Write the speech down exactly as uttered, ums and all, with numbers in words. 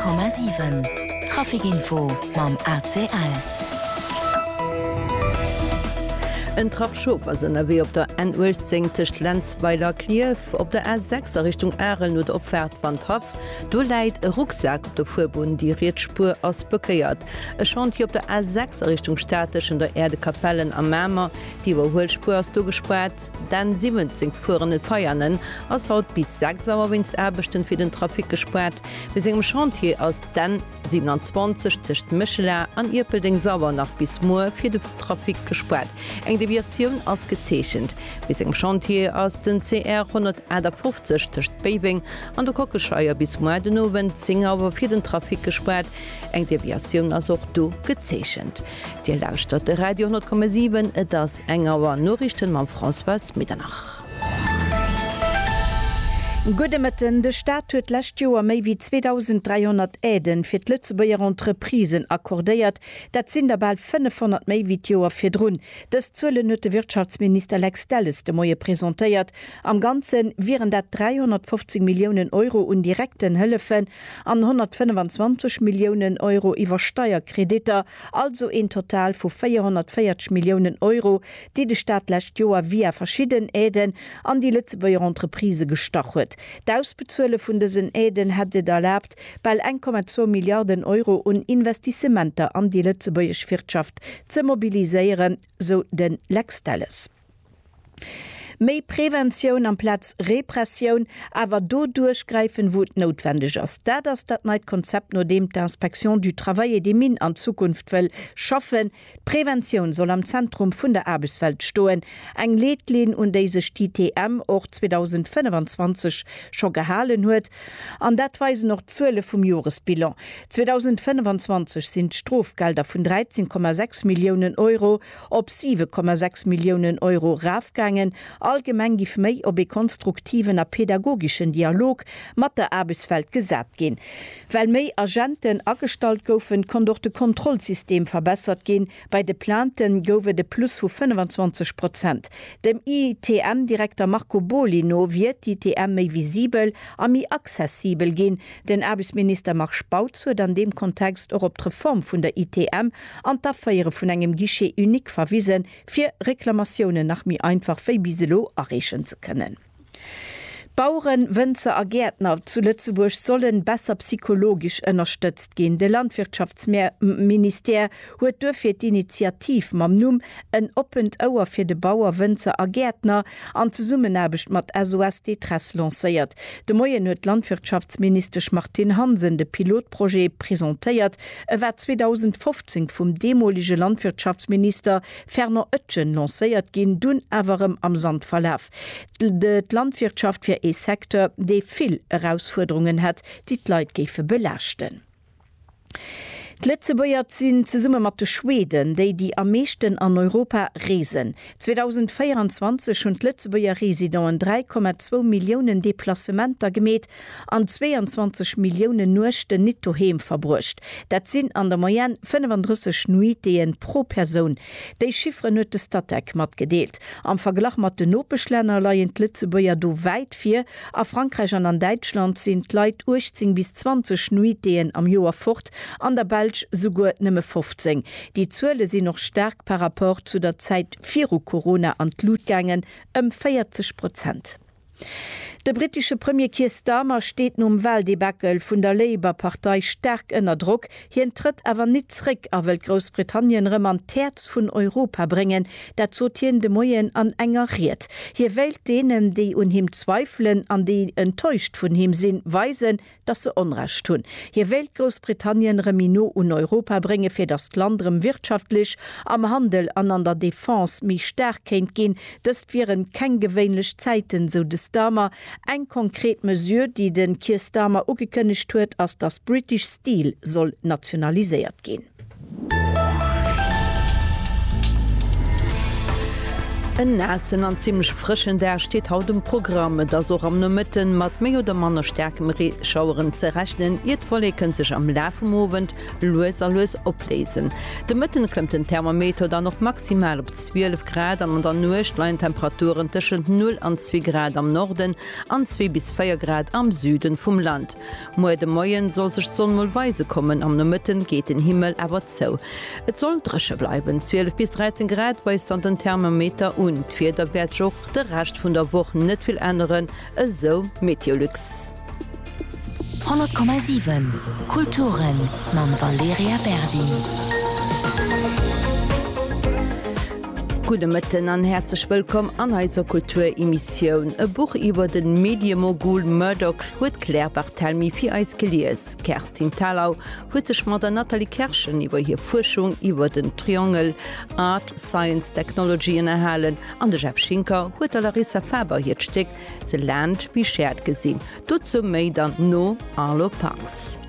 Komma sieben Trafikinfo mam A C L. Ein Trabschof as ennnerW op der N Westzing techt Lenzweiler Klief, op der A sechs Richtung Ären oder opfährt van Toff, do leit e Rucksack op der Furbun die Rietspur ass bekeiert. E schont hier op der A sechs Richtung Stätech und der Erdekapellen am Mämer, die wo Hullspur ass do gesperrt, dann siebzig fuhrenden Feiernen ass haut bis sechs Sauer winst Erbechten fir den Trafik gesperrt, bis engem Chantier aus den siebenundzwanzig techt Micheler an Irpelding sauer nach bis Moor fir de Trafik gesperrt. Eng Deviation ausgezeechchend. Bis eng Chantier aus den C R hundertfünfzig techt Beibing an der Kockelscheier bis Moerdenowen Zingauwer fir den Trafik gesperrt. Eng Deviation as auch do gezeechchend. Di Lausstadt der Radio hundert Komma sieben et das engerwer Norrichten ma François Mitternach. Gudemeten de Staat huet lächt Joer méi wie zweitausenddreihundert Äden fir d Lützebauer Entreprisen akkordéiert, dat sinn der bald fünfhundert méi wie Joer fir Drun. Das zuele notte Wirtschaftsminister Alex Dallis de Moie präsentéiert. Am ganzen wären dat dreihundertfünfzig Millionen Euro un direkten Hëllefen an hundertfünfundzwanzig Millionen Euro iwwer Steuerkrediter, also en Total vu vierhundertvierzig Millionen Euro, die de Staat lächt Joer via verschieden Äden an die Lützebauer Entreprise gestach huet. D'ausbezuele vun desen Äden hätte erlaubt, bei eins Komma zwei Milliarden Euro und Investissementer an die Lützebauisch Wirtschaft zu mobilisieren, so den Lex Dallis. Mei Prävention am Platz Repression, aber do durchgreifen wo notwendig ist. Da das dat neid Konzept nur dem der Inspektion du Travail die Min an Zukunft will schaffen. Prävention soll am Zentrum von der Arbeitswelt stehen. Eng Leitlinie und diese T T M auch zweitausendfünfundzwanzig schon gehalen huet. An dat weisen noch zwölf vom Jahresbilan. zweitausendfünfundzwanzig sind Strafgelder von dreizehn Komma sechs Millionen Euro ob sieben Komma sechs Millionen Euro raufgegangen. Allgemein gif méi op e konstruktiven a pädagogischen Dialog mat der Arbeitswelt gesat gin. Well méi Agenten astalt goufen, kann doch de Kontrollsystem verbessert gin, bei de Planten goufe de plus vu fünfundzwanzig Prozent. Dem I T M-Direktor Marco Bolino wird die I T M méi visibel a mi accessibel gin. Den Arbeitsminister Marc Spautz huet an dem Kontext auch op d' Reform vun der I T M an d'Affaiere vun engem Guichet unik verwiesen, fir Reklamationen nach mi einfach Febiselo erreichen zu können. Bauern, Winzer a Gärtner zu Lützeburg sollen besser psychologisch unterstützt gehen. Der Landwirtschaftsminister huet dafür die Initiativ mam Numm ein Open Hour für de Bauer, Winzer a Gärtner an Zusammenarbeit mit S O S Detresse lanciert. De Moien huet Landwirtschaftsminister Martin Hansen de Pilotprojekt präsentiert, wer zweitausendfünfzehn vom demolige Landwirtschaftsminister Ferner Oetjen lanciert gehen, dun awerem am Sandverlauf. De Landwirtschaft für Sektor, der viel Herausforderungen hat, die die Leute gefe belaschten. Die Lützebauer sind zusammen mit den Schweden, die die am meisten an Europa reisen. zweitausendvierundzwanzig und Lützebauer Residenten drei Komma zwei Millionen Deplacementer gemäht an zweiundzwanzig Millionen Nuchten netto heim verbrucht. Das sind an der Moyenne fünfunddreißig Nuitien pro Person. Die Chiffre hat die Statek mitgedeelt. Am Vergleich mit den Oberschländer liegen die Lützebauer do weit für. A Frankreich und an Deutschland sind die Leute achtzehn bis zwanzig Nuitien am Jahr fort, an der Belgien sogar nimme fünfzehn. Die Zölle sind noch stark par rapport zu der Zeit vor Corona an Blutgängen um vierzig Prozent. Der britische Premier Keir Starmer steht nun Wahldebakel von der Labour-Partei stark unter Druck. Hier tritt aber nicht zurück, er will Großbritannien remant Terz von Europa bringen, dazu tien de Moyen an engeriert. Hier will denen, die an ihm zweifeln, an die enttäuscht von ihm sind, weisen, dass sie Unrecht tun. Hier will Großbritannien Remino in Europa bringen, für das Land wirtschaftlich am Handel an an der Défense mich stark kennt gehen. Das wären kein gewöhnlich Zeiten, so des Starmer. Eng konkret Mesure, die den Keir Starmer ugekönnecht huet, als das British Steel soll nationalisiert gehen. En nassen an ziemlich frischen der steht haut dem Programme, da so am Nomitten mat méi oder manner stärkem Schaueren ze rechnen, iert verleken sich am Läfemowend loes a loes oplesen. De Mitten klemmt den Thermometer dann noch maximal op zwölf Grad an der Nuchtlein Temperaturen tschen null an zwei Grad am Norden an zwei bis vier Grad am Süden vom Land. Moe de Moien soll sech zonmolweise kommen, am Nomitten geht den Himmel aber zo. Et soll dresche bleiben, zwölf bis dreizehn Grad weist an den Thermometer un. Und fir der Wert joch de recht vun der Woche net viel ändern, eso Meteorlux. hundert Komma sieben Kulturen mam Valeria Berdi. Gute Mitten an herzlich willkommen an eiser Kulturemission. E Buch iwwer den Medienmogul Murdoch huet Claire Barthelmy fir eis gelees. Kerstin Talau huetech mat der Natalie Kerschen iwwer hier Forschung iwwer den Triangel Art, Science, Technologien erhalen. An de Jeff Schinker huet der Larissa Faber hiet steckt, se lernt wie schert gesinn. Dozu méi dann no Arlo Parks.